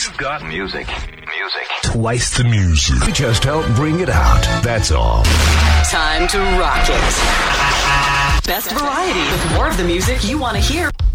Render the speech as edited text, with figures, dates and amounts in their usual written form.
You've got music. Twice the music. We just help bring it out. That's all. Time to rock it. Best variety with more of the music you want to hear.